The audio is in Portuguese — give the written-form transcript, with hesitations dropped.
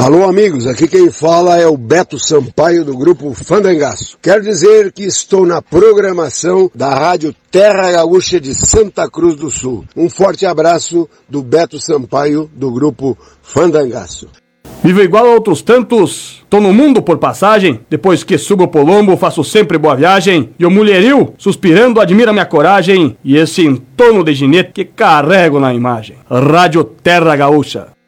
Alô amigos, aqui quem fala é o Beto Sampaio do grupo Fandangaço. Quero dizer que estou na programação da Rádio Terra Gaúcha de Santa Cruz do Sul. Um forte abraço do Beto Sampaio do grupo Fandangaço. Vivo igual a outros tantos, tô no mundo por passagem, depois que subo pro lombo faço sempre boa viagem, e o mulherio, suspirando, admira minha coragem, e esse entorno de ginete que carrego na imagem. Rádio Terra Gaúcha.